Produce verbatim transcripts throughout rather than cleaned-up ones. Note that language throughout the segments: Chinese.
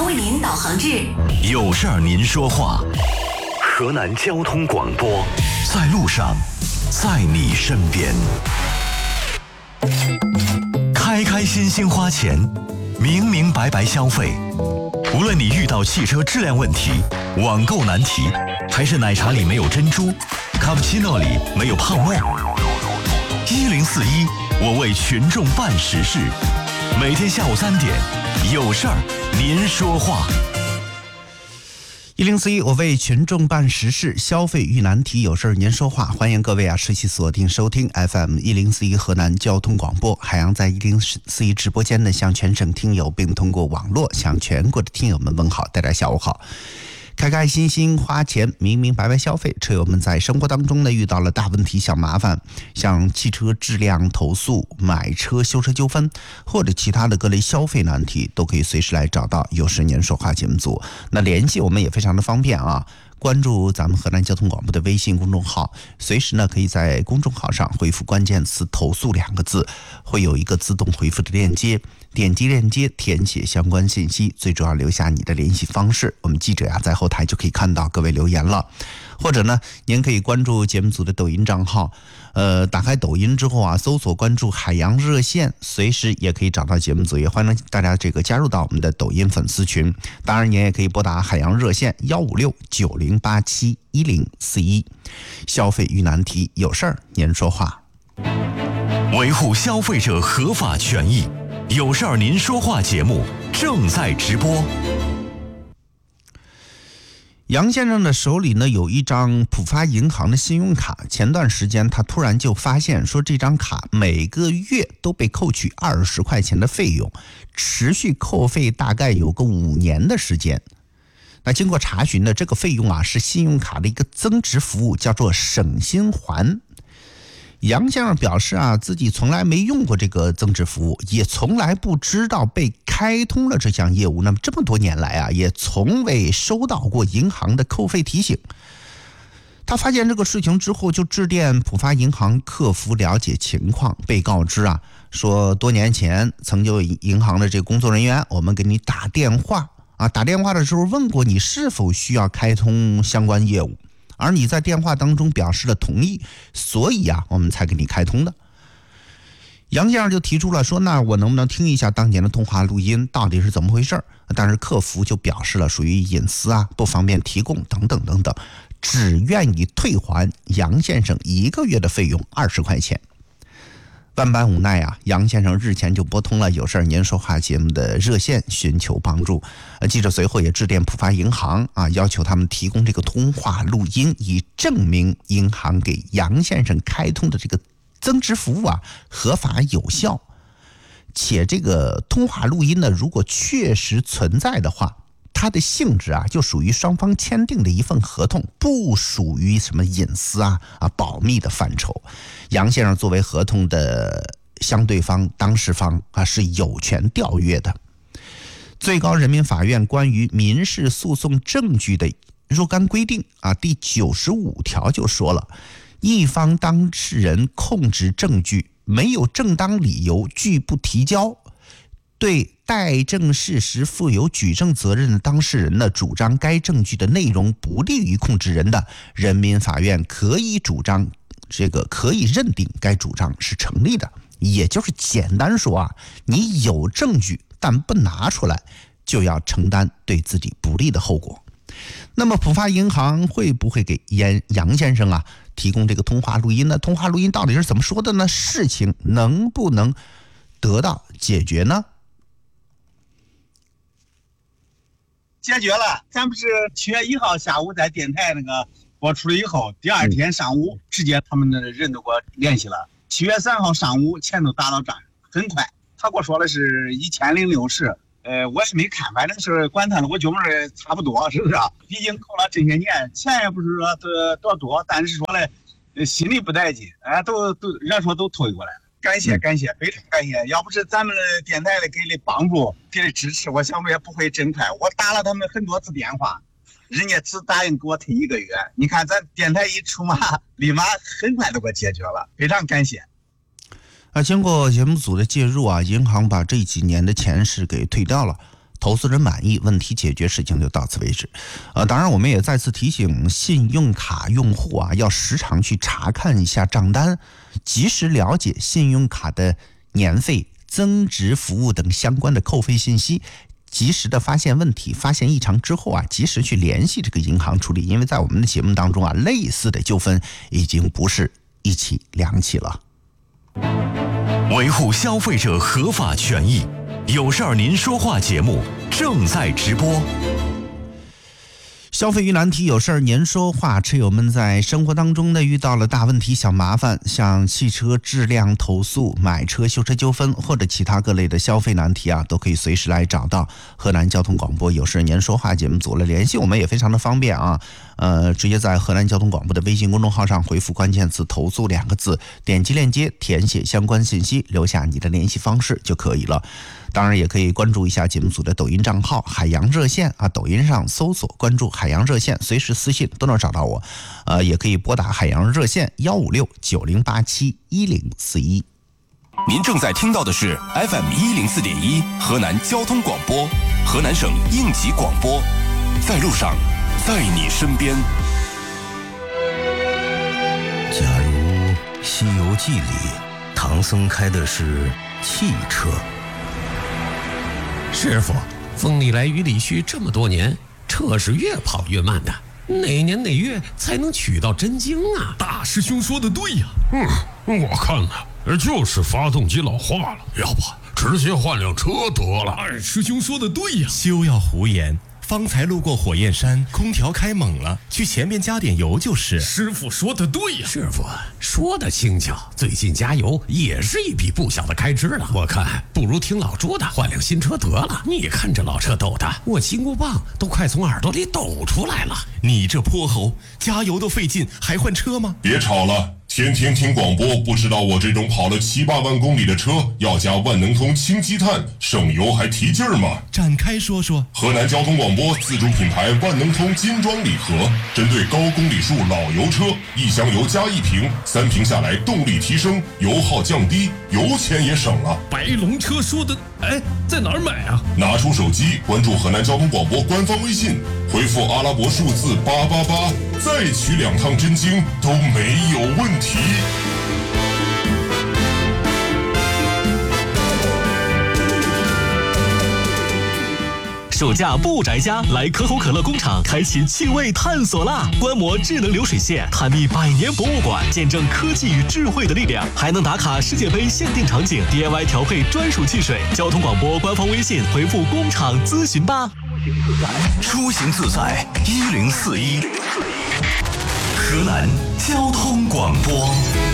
将为您导航至有事儿您说话。河南交通广播，在路上，在你身边。开开心心花钱，明明白白消费。无论你遇到汽车质量问题、网购难题，还是奶茶里没有珍珠，卡布奇诺里没有泡沫，一零四一，我为群众办实事。每天下午三点，有事儿您说话。 一零四一，我为群众办实事，消费遇难题，有事儿您说话。欢迎各位啊，持续锁定收听 F M 一零四一河南交通广播。海洋在一零四一直播间呢，向全省听友并通过网络向全国的听友们问好，大家下午好。开开心心花钱，明明白白消费。车友们在生活当中呢遇到了大问题、小麻烦，像汽车质量投诉、买车修车纠纷，或者其他的各类消费难题，都可以随时来找到有事您说话节目组。那联系我们也非常的方便啊，关注咱们河南交通广播的微信公众号，随时呢可以在公众号上回复关键词投诉两个字，会有一个自动回复的链接，点击链接填写相关信息，最主要留下你的联系方式，我们记者呀在后台就可以看到各位留言了。或者呢您可以关注节目组的抖音账号，呃，打开抖音之后啊，搜索关注海洋热线，随时也可以找到节目组，也欢迎大家这个加入到我们的抖音粉丝群。当然您也可以拨打海洋热线一五六九零八七一零四一。消费遇难题，有事儿您说话。 维护消费者合法权益，有事儿您说话节目正在直播。 杨先生的手里呢有一张浦发银行的信用卡，前段时间他突然就发现说这张卡每个月都被扣取二十块钱的费用，持续扣费大概有个五年的时间。那经过查询呢，这个费用啊是信用卡的一个增值服务，叫做省心还。杨先生表示啊，自己从来没用过这个增值服务，也从来不知道被开通了这项业务。那么这么多年来啊，也从未收到过银行的扣费提醒。他发现这个事情之后，就致电浦发银行客服了解情况，被告知啊，说多年前曾就银行的这个工作人员，我们给你打电话啊，打电话的时候问过你是否需要开通相关业务。而你在电话当中表示了同意，所以啊，我们才给你开通的。杨先生就提出了说，那我能不能听一下当年的通话录音，到底是怎么回事？但是客服就表示了属于隐私啊，不方便提供等等等等，只愿意退还杨先生一个月的费用二十块钱。万般无奈啊，杨先生日前就拨通了有事您说话节目的热线寻求帮助。呃，记者随后也致电浦发银行啊，要求他们提供这个通话录音，以证明银行给杨先生开通的这个增值服务啊合法有效。且这个通话录音呢，如果确实存在的话，它的性质啊，就属于双方签订的一份合同，不属于什么隐私啊啊保密的范畴。杨先生作为合同的相对方、当事方啊，是有权调阅的。最高人民法院关于民事诉讼证据的若干规定啊，第九十五条就说了，一方当事人控制证据，没有正当理由拒不提交，对代证事实负有举证责任的当事人呢，主张该证据的内容不利于控制人的，人民法院可以主张这个可以认定该主张是成立的。也就是简单说啊，你有证据但不拿出来，就要承担对自己不利的后果。那么浦发银行会不会给杨先生啊提供这个通话录音呢？通话录音到底是怎么说的呢？事情能不能得到解决呢？ 解决了，咱不是七月一号下午在电台那个播出了以后，第二天上午直接他们的人都给我联系了。七月三号上午钱都打到账，很快。他给我说的是一千零六十，呃，我也没看，反正是管他的，我觉得差不多，是不是？毕竟扣了这些年，钱也不是说多多多，但是说嘞，心里不带劲，哎，都都人说都退过来了。感谢感谢，非常感谢！要不是咱们电台的给的帮助、给的支持，我想我也不会真快。我打了他们很多次电话，人家只答应给我退一个月。你看咱电台一出马，立马很快就给我解决了，非常感谢。 啊，经过节目组的介入啊，银行把这几年的钱是给退掉了。 投诉人满意，问题解决，事情就到此为止。呃，当然我们也再次提醒信用卡用户啊，要时常去查看一下账单，及时了解信用卡的年费、增值服务等相关的扣费信息。及时的发现问题，发现异常之后啊，及时去联系这个银行处理。因为在我们的节目当中啊，类似的纠纷已经不是一起两起了。 维护消费者合法权益，有事儿您说话节目正在直播。 消费与难题，有事儿您说话。车友们在生活当中呢遇到了大问题、小麻烦，像汽车质量投诉、买车修车纠纷或者其他各类的消费难题啊，都可以随时来找到河南交通广播有事儿您说话节目组了。联系我们也非常的方便啊，呃，直接在河南交通广播的微信公众号上回复关键词投诉两个字，点击链接填写相关信息，留下你的联系方式就可以了。当然也可以关注一下节目组的抖音账号海洋热线啊，抖音上搜索关注海洋热线，随时私信都能找到我。呃，也可以拨打海洋热线幺五六九零八七一零四一。 您正在听到的是 F M 一零四点一河南交通广播，河南省应急广播，在路上，在你身边。 假如《西游记》里唐僧开的是汽车。 师傅，风里来雨里去这么多年，车是越跑越慢的，哪年哪月才能取到真经啊？ 大师兄说的对呀。嗯，我看呢，就是发动机老化了，要不直接换辆车得了。二师兄说的对呀。 休要胡言，方才路过火焰山，空调开猛了，去前面加点油就是。 师傅说的对呀。 师傅说的轻巧，最近加油也是一笔不小的开支了。我看不如听老朱的，换辆新车得了。你看这老车抖的，我金箍棒都快从耳朵里抖出来了。 你这泼猴，加油都费劲，还换车吗？ 别吵了，天天听广播，不知道我这种跑了七八万公里的车要加万能通氢积碳，省油还提劲儿吗？ 展开说说。 河南交通广播自主品牌万能通金装礼盒，针对高公里数老油车，一箱油加一瓶，三瓶下来动力提升，油耗降低，油钱也省了。 白龙车说的，哎，在哪儿买啊？ 拿出手机关注河南交通广播官方微信，回复阿拉伯数字八八八，再取两趟真经都没有问题。 暑假不宅家，来可口可乐工厂开启趣味探索啦！观摩智能流水线，探秘百年博物馆，见证科技与智慧的力量，还能打卡世界杯限定场景 ，D I Y 调配专属汽水。交通广播官方微信回复工厂咨询吧。出行自在一零四一，河南交通广播。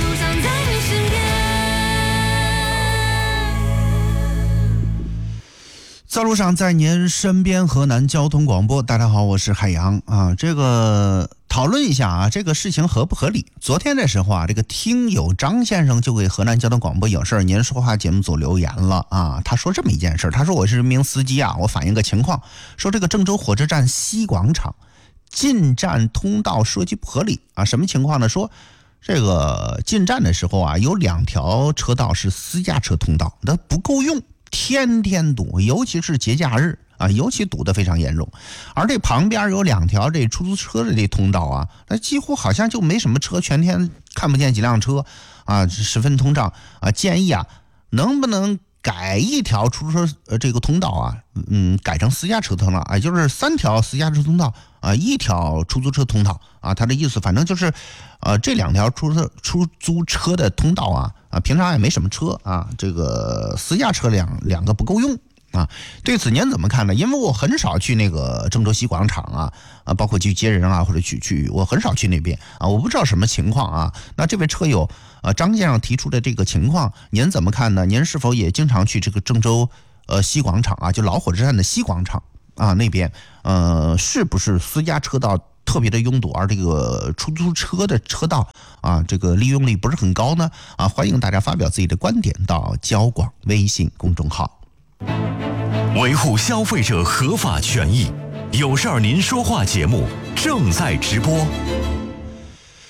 在路上，在您身边，河南交通广播。大家好，我是海洋啊。这个讨论一下啊，这个事情合不合理？昨天的时候啊，这个听友张先生就给河南交通广播有事儿您说话节目组留言了啊。他说这么一件事，他说我是一名司机啊，我反映个情况，说这个郑州火车站西广场进站通道设计不合理啊。什么情况呢？说这个进站的时候啊，有两条车道是私家车通道，那不够用。天天堵，尤其是节假日啊，尤其堵得非常严重。而这旁边有两条这出租车的这通道啊，那几乎好像就没什么车，全天看不见几辆车啊，十分通畅啊。建议啊，能不能改一条出租车呃这个通道啊，嗯，改成私家车通道啊，就是三条私家车通道啊，一条出租车通道啊。他的意思反正就是，呃，这两条出租出租车的通道啊。啊，平常也没什么车啊，这个私家车两两个不够用啊。对此您怎么看呢？因为我很少去那个郑州西广场啊，啊，包括去接人啊，或者去去，我很少去那边啊，我不知道什么情况啊。那这位车友呃张先生提出的这个情况，您怎么看呢？您是否也经常去这个郑州呃西广场啊，就老火车站的西广场啊那边？呃，是不是私家车道特别的拥堵，而这个出租车的车道啊，这个利用率不是很高呢？啊，欢迎大家发表自己的观点到交广微信公众号。 维护消费者合法权益，有事儿您说话节目正在直播。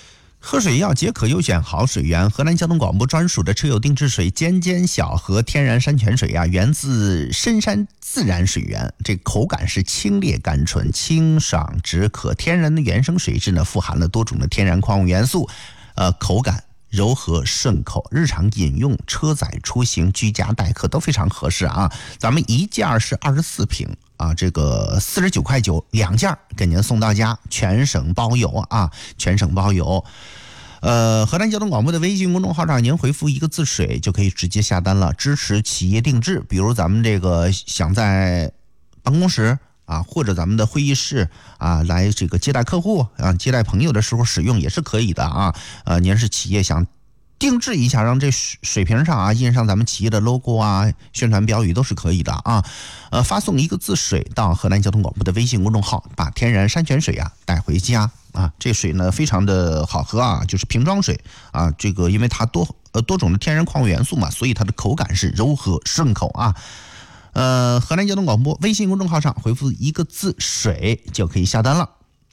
喝水要解渴，优选好水源。河南交通广播专属的车友定制水尖尖小河天然山泉水啊，源自深山自然水源，这口感是清冽甘醇、清爽止渴。天然的原生水质呢，富含了多种的天然矿物元素，呃，口感柔和顺口，日常饮用、车载出行、居家待客都非常合适啊。咱们一件是二十四瓶啊，这个四十九块九两件给您送到家，全省包邮啊，全省包邮。呃，河南交通广播的微信公众号上，您回复一个字水就可以直接下单了，支持企业定制。比如咱们这个想在办公室啊，或者咱们的会议室啊，来这个接待客户啊、接待朋友的时候使用也是可以的啊。呃，您是企业想定制一下，让这水瓶上啊印上咱们企业的 logo 啊，宣传标语都是可以的啊。呃，发送一个字水到河南交通广播的微信公众号，把天然山泉水啊带回家啊。这水呢非常的好喝啊，就是瓶装水啊。这个因为它多呃多种的天然矿物元素嘛，所以它的口感是柔和顺口啊。呃，河南交通广播微信公众号上回复一个字水就可以下单了。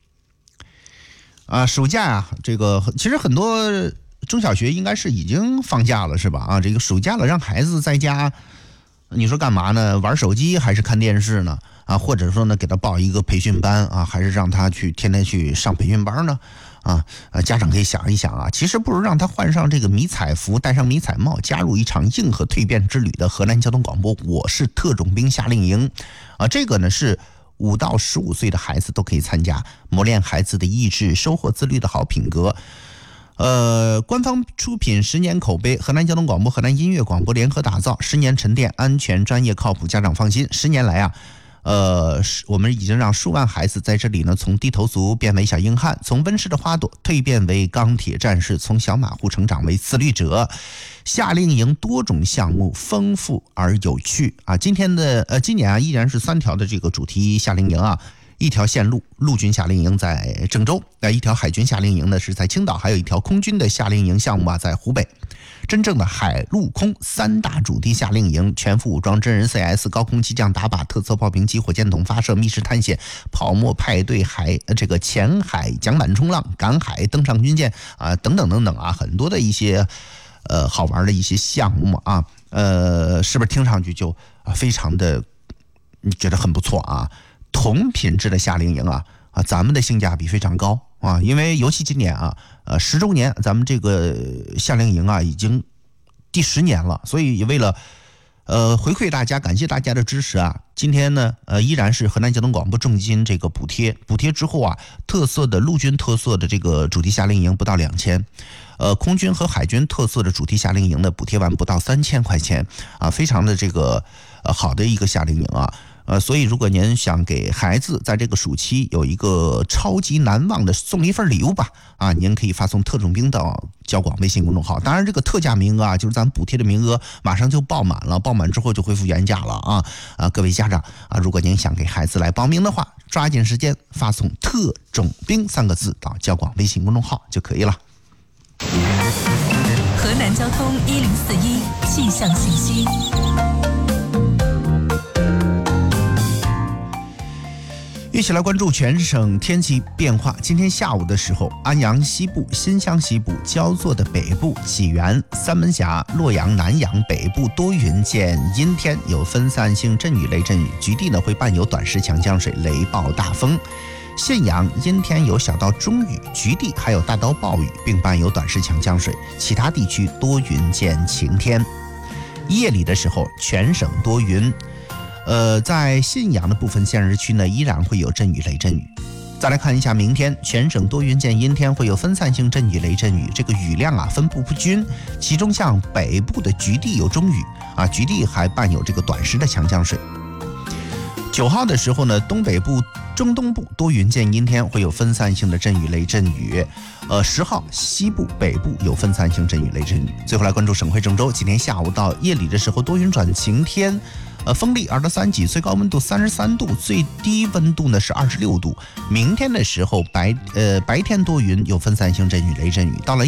啊，暑假啊，这个其实很多中小学应该是已经放假了，是吧？啊，这个暑假了，让孩子在家，你说干嘛呢？玩手机还是看电视呢？啊，或者说呢，给他报一个培训班啊，还是让他去天天去上培训班呢？啊，呃，家长可以想一想啊，其实不如让他换上这个迷彩服，戴上迷彩帽，加入一场硬核蜕变之旅的河南交通广播我是特种兵夏令营啊，这个呢是五到十五岁的孩子都可以参加，磨练孩子的意志，收获自律的好品格。呃，官方出品，十年口碑，河南交通广播、河南音乐广播联合打造，十年沉淀，安全、专业、靠谱，家长放心。十年来啊，呃，我们已经让数万孩子在这里呢，从低头族变为小硬汉，从温室的花朵蜕变为钢铁战士，从小马虎成长为自律者。夏令营多种项目，丰富而有趣啊！今天的呃，今年啊，依然是三条的这个主题夏令营啊。一条线路陆军夏令营在郑州，那一条海军夏令营呢是在青岛，还有一条空军的夏令营项目啊在湖北。真正的海陆空三大主题夏令营，全副武装真人 C S、 高空机降打靶、特色炮兵机、火箭筒发射、密室探险、泡沫派对、海这个浅海桨板冲浪、赶海、登上军舰啊等等等等啊，很多的一些呃好玩的一些项目啊，呃，是不是听上去就啊非常的你觉得很不错啊？同品质的夏令营啊啊，咱们的性价比非常高啊，因为尤其今年啊，呃十周年，咱们这个夏令营啊已经第十年了，所以也为了呃回馈大家，感谢大家的支持啊，今天呢呃依然是河南交通广播重金这个补贴，补贴之后啊，特色的陆军特色的这个主题夏令营不到两千。呃，空军和海军特色的主题夏令营呢，补贴完不到三千块钱啊，非常的这个呃好的一个夏令营啊。呃，所以如果您想给孩子在这个暑期有一个超级难忘的送一份礼物吧，啊，您可以发送特种兵到交广微信公众号。当然，这个特价名额啊，就是咱补贴的名额，马上就爆满了，爆满之后就恢复原价了啊啊！各位家长啊，如果您想给孩子来报名的话，抓紧时间发送特种兵三个字到交广微信公众号就可以了。 河南交通一零四一气象信息。 一起来关注全省天气变化。今天下午的时候，安阳西部、新乡西部、焦作的北部、济源、三门峡、洛阳、南阳北部多云见阴天，有分散性阵雨、雷阵雨，局地呢会伴有短时强降水、雷暴大风。信阳阴天有小到中雨，局地还有大到暴雨，并伴有短时强降水，其他地区多云见晴天。夜里的时候，全省多云。呃，在信阳的部分县市区呢，依然会有阵雨、雷阵雨。再来看一下明天，全省多云见阴天，会有分散性阵雨、雷阵雨，这个雨量啊分布不均，其中像北部的局地有中雨啊，局地还伴有这个短时的强降水。九号的时候呢，东北部、中东部多云见阴天，会有分散性的阵雨、雷阵雨。呃，十号西部、北部有分散性阵雨、雷阵雨。最后来关注省会郑州，今天下午到夜里的时候多云转晴天。呃，风力二到三级，最高温度三十三度，最低温度呢是二十六度。明天的时候白呃白天多云，有分散性阵雨、雷阵雨，到了